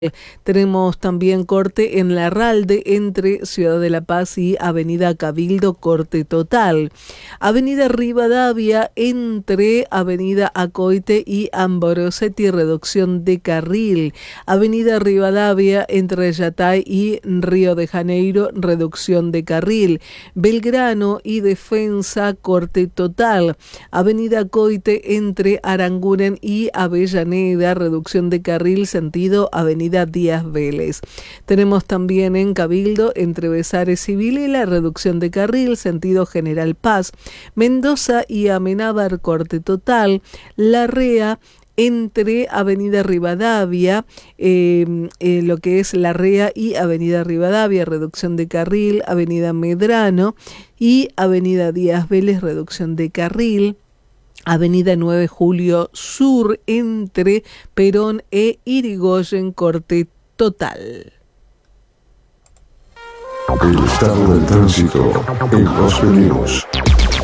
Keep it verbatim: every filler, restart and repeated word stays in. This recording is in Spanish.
Tenemos también corte en Larralde entre Ciudad de La Paz y Avenida Cabildo, corte total. Avenida Rivadavia entre Avenida Acoite y Ambrosetti, reducción de carril. Avenida Rivadavia entre Yatay y Río de Janeiro, reducción de carril. Belgrano y Defensa, corte total. Avenida Acoite entre Aranguren y Avellaneda, reducción de carril sentido Avenida Díaz Vélez. Tenemos también en Cabildo entre Besares y Vilela, reducción de carril sentido General Paz. Mendoza y Amenábar, corte total. Larrea entre Avenida Rivadavia, eh, eh, lo que es Larrea y Avenida Rivadavia, reducción de carril. Avenida Medrano y Avenida Díaz Vélez, reducción de carril. Avenida nueve de Julio Sur entre Perón e Irigoyen, corte total. El estado del tránsito en Voz News.